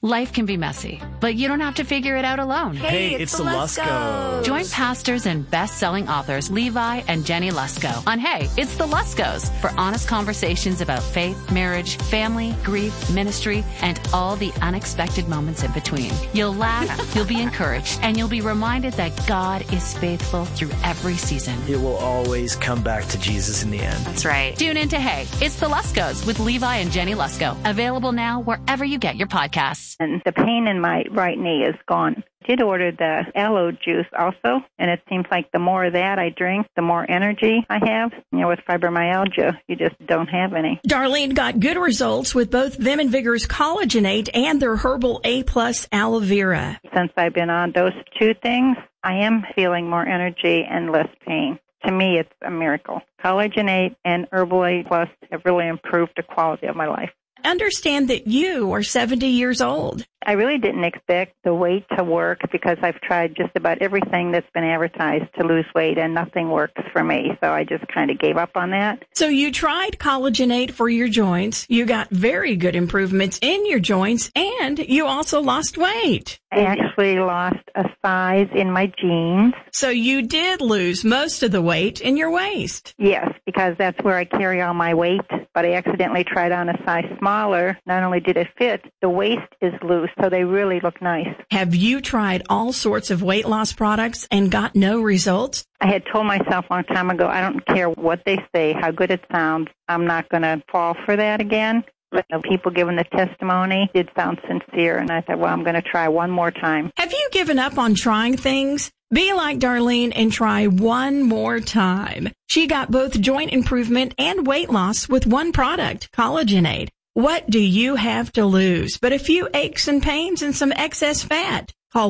Life can be messy, but you don't have to figure it out alone. Hey, it's the Luskos. Join pastors and best-selling authors Levi and Jenny Lusko on Hey, It's the Luskos for honest conversations about faith, marriage, family, grief, ministry, and all the unexpected moments in between. You'll laugh, you'll be encouraged, and you'll be reminded that God is faithful through every season. It will always come back to Jesus in the end. That's right. Tune in to Hey, It's the Luskos with Levi and Jenny Lusko. Available now wherever you get your podcasts. And the pain in my right knee is gone. I did order the aloe juice also, and it seems like the more of that I drink, the more energy I have. You know, with fibromyalgia, you just don't have any. Darlene got good results with both Vim and Vigor's Collagenate and their Herbal A+ aloe vera. Since I've been on those two things, I am feeling more energy and less pain. To me, it's a miracle. Collagenate and Herbal A+ have really improved the quality of my life. Understand that you are 70 years old. I really didn't expect the weight to work because I've tried just about everything that's been advertised to lose weight and nothing works for me. So I just kind of gave up on that. So you tried Collagenate for your joints. You got very good improvements in your joints, and you also lost weight. I actually lost a size in my jeans. So you did lose most of the weight in your waist. Yes, because that's where I carry all my weight. But I accidentally tried on a size smaller. Not only did it fit, the waist is loose. So they really look nice. Have you tried all sorts of weight loss products and got no results? I had told myself a long time ago, I don't care what they say, how good it sounds. I'm not going to fall for that again. But the people giving the testimony did sound sincere, and I thought, well, I'm going to try one more time. Have you given up on trying things? Be like Darlene and try one more time. She got both joint improvement and weight loss with one product, Collagenate. What do you have to lose but a few aches and pains and some excess fat? Call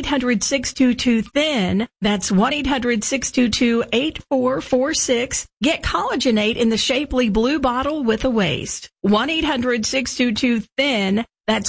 1-800-622-THIN. That's 1-800-622-8446. Get Collagenate in the shapely blue bottle with a waist. 1-800-622-THIN. That's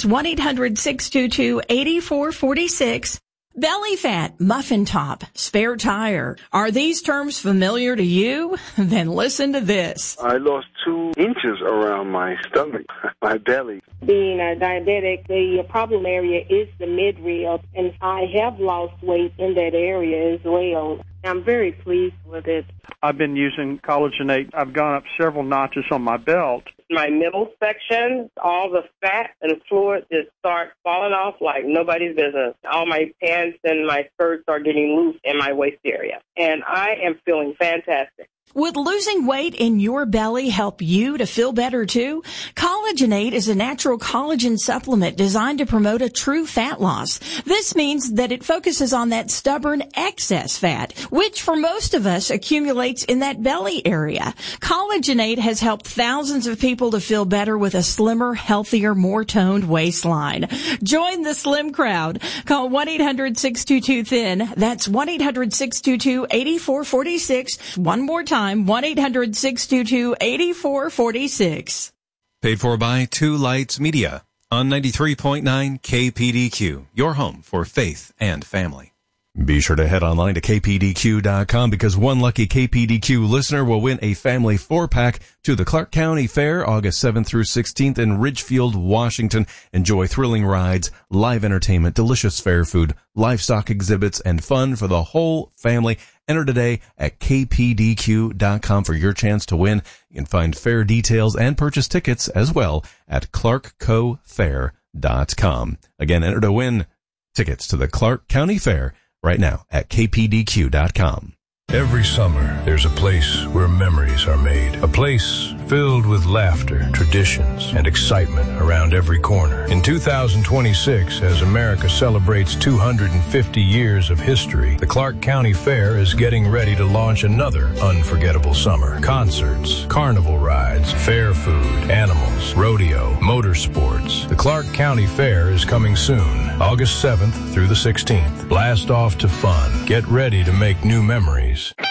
1-800-622-8446. Belly fat, muffin top, spare tire. Are these terms familiar to you? Then listen to this. I lost 2 inches around my stomach, my belly. Being a diabetic, the problem area is the midrib, and I have lost weight in that area as well. I'm very pleased with it. I've been using Collagenate. I've gone up several notches on my belt. My middle section, all the fat and fluid just start falling off like nobody's business. All my pants and my skirts are getting loose in my waist area, and I am feeling fantastic. Would losing weight in your belly help you to feel better too? Collagenate is a natural collagen supplement designed to promote a true fat loss. This means that it focuses on that stubborn excess fat, which for most of us accumulates in that belly area. Collagenate has helped thousands of people to feel better with a slimmer, healthier, more toned waistline. Join the slim crowd. Call 1-800-622-THIN. That's 1-800-622-8446. One more time. 1-800-622-8446. Paid for by Two Lights Media on 93.9 KPDQ, your home for faith and family. Be sure to head online to kpdq.com because one lucky KPDQ listener will win a family 4-pack to the Clark County Fair August 7th through 16th in Ridgefield, Washington. Enjoy thrilling rides, live entertainment, delicious fair food, livestock exhibits, and fun for the whole family. Enter today at kpdq.com for your chance to win. You can find fair details and purchase tickets as well at clarkcofair.com. Again, enter to win tickets to the Clark County Fair right now at kpdq.com. Every summer, there's a place where memories are made. A place filled with laughter, traditions, and excitement around every corner. In 2026, as America celebrates 250 years of history, the Clark County Fair is getting ready to launch another unforgettable summer. Concerts, carnival rides, fair food, animals, rodeo, motorsports. The Clark County Fair is coming soon, August 7th through the 16th. Blast off to fun. Get ready to make new memories.